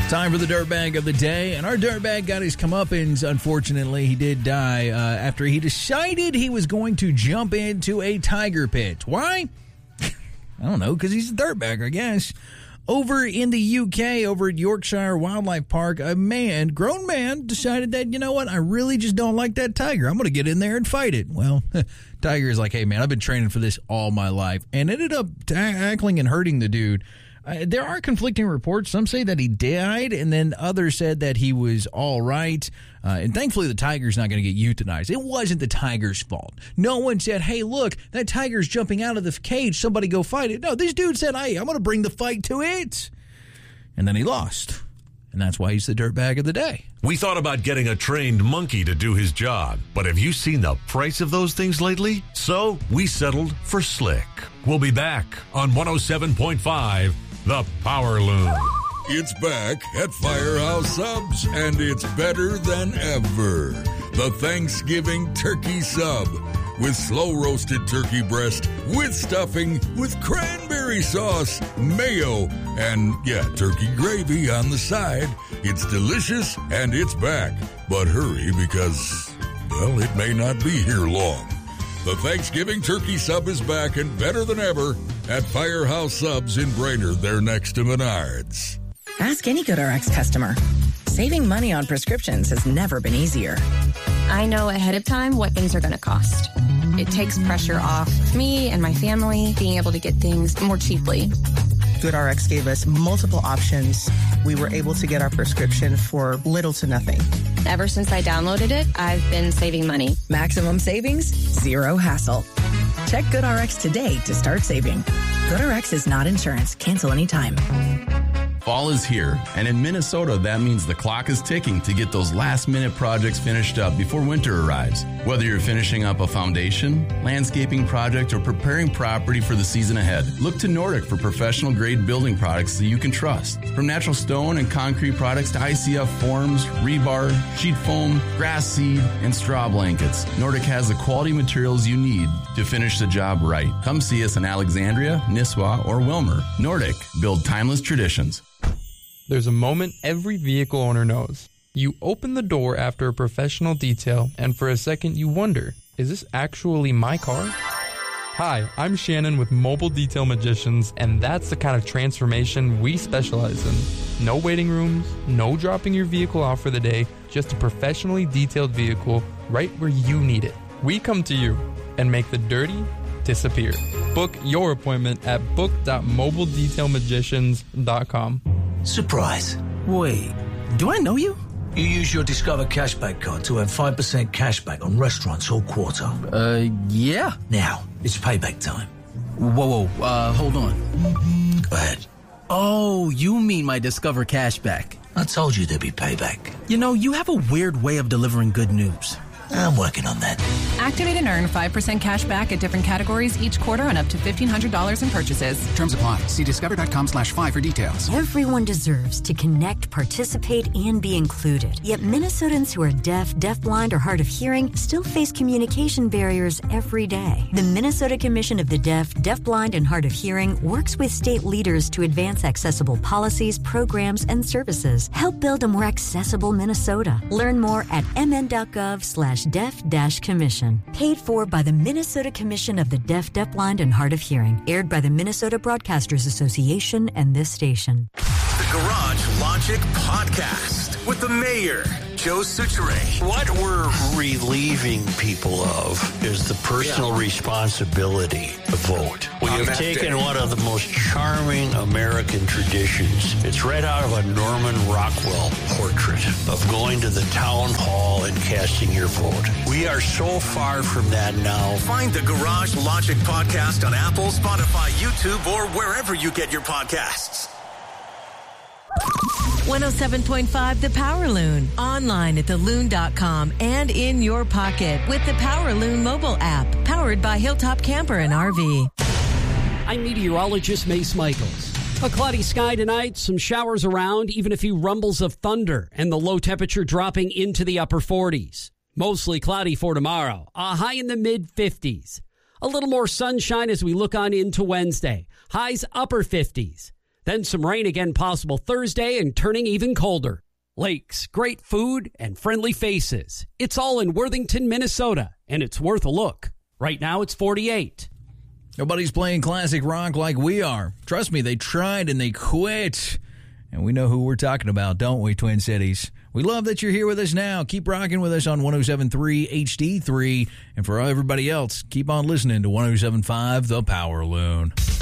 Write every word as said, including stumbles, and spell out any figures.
Time for the dirtbag of the day, and our dirtbag got his comeuppance. Unfortunately, he did die uh, after he decided he was going to jump into a tiger pit. Why? I don't know, because he's a dirtbag, I guess. Over in the U K, over at Yorkshire Wildlife Park, a man, grown man, decided that, you know what, I really just don't like that tiger. I'm going to get in there and fight it. Well, tiger is like, hey, man, I've been training for this all my life, and ended up tackling and hurting the dude. Uh, there are conflicting reports. Some say that he died, and then others said that he was all right. Uh, and thankfully, the tiger's not going to get euthanized. It wasn't the tiger's fault. No one said, hey, look, that tiger's jumping out of the cage. Somebody go fight it. No, this dude said, hey, I'm going to bring the fight to it. And then he lost. And that's why he's the dirtbag of the day. We thought about getting a trained monkey to do his job, but have you seen the price of those things lately? So we settled for Slick. We'll be back on one oh seven point five, The Power Loom. It's back at Firehouse Subs, and it's better than ever. The Thanksgiving Turkey Sub with slow-roasted turkey breast, with stuffing, with cranberry sauce, mayo, and, yeah, turkey gravy on the side. It's delicious, and it's back. But hurry, because, well, it may not be here long. The Thanksgiving Turkey Sub is back and better than ever at Firehouse Subs in Brainerd. They're next to Menards. Ask any GoodRx customer. Saving money on prescriptions has never been easier. I know ahead of time what things are going to cost. It takes pressure off me and my family being able to get things more cheaply. GoodRx gave us multiple options. We were able to get our prescription for little to nothing. Ever since I downloaded it, I've been saving money. Maximum savings, zero hassle. Check GoodRx today to start saving. GoodRx is not insurance. Cancel anytime. Fall is here, and in Minnesota, that means the clock is ticking to get those last-minute projects finished up before winter arrives. Whether you're finishing up a foundation, landscaping project, or preparing property for the season ahead, look to Nordic for professional-grade building products that you can trust. From natural stone and concrete products to I C F forms, rebar, sheet foam, grass seed, and straw blankets, Nordic has the quality materials you need to finish the job right. Come see us in Alexandria, Nisswa, or Wilmer. Nordic, build timeless traditions. There's a moment every vehicle owner knows. You open the door after a professional detail, and for a second you wonder, is this actually my car? Hi, I'm Shannon with Mobile Detail Magicians, and that's the kind of transformation we specialize in. No waiting rooms, no dropping your vehicle off for the day, just a professionally detailed vehicle right where you need it. We come to you and make the dirty disappear. Book your appointment at book dot mobile detail magicians dot com. Surprise. Wait, do I know you? You use your Discover Cashback card to earn five percent cashback on restaurants all quarter. Uh, yeah. Now, it's payback time. Whoa, whoa, uh, hold on. Go ahead. Oh, you mean my Discover Cashback. I told you there'd be payback. You know, you have a weird way of delivering good news. I'm working on that. Activate and earn five percent cash back at different categories each quarter on up to fifteen hundred dollars in purchases. Terms apply. See discover.com slash five for details. Everyone deserves to connect, participate, and be included. Yet Minnesotans who are deaf, deafblind, or hard of hearing still face communication barriers every day. The Minnesota Commission of the Deaf, Deafblind, and Hard of Hearing works with state leaders to advance accessible policies, programs, and services. Help build a more accessible Minnesota. Learn more at mn.gov slash deaf dash commission. Paid for by the Minnesota Commission of the Deaf, Deafblind, and Hard of Hearing. Aired by the Minnesota Broadcasters Association and this station. The Garage Logic Podcast with the mayor, Joe Soucheray. What we're relieving people of is the personal yeah. responsibility to vote. We On have taken day. one of the most charming American traditions. It's right out of a Norman Rockwell portrait of going to the town hall and casting your vote. We are so far from that now. Find the Garage Logic Podcast on Apple, Spotify, YouTube, or wherever you get your podcasts. one oh seven point five The Power Loon. Online at the loon dot com and in your pocket with the Power Loon mobile app. Powered by Hilltop Camper and R V. I'm meteorologist Mace Michaels. A cloudy sky tonight, some showers around, even a few rumbles of thunder, and the low temperature dropping into the upper forties. Mostly cloudy for tomorrow, a high in the mid-fifties. A little more sunshine as we look on into Wednesday. Highs upper fifties. Then some rain again possible Thursday and turning even colder. Lakes, great food, and friendly faces. It's all in Worthington, Minnesota, and it's worth a look. Right now it's forty-eight. Nobody's playing classic rock like we are. Trust me, they tried and they quit. And we know who we're talking about, don't we, Twin Cities? We love that you're here with us now. Keep rocking with us on one oh seven point three H D three. And for everybody else, keep on listening to one oh seven point five The Power Loon.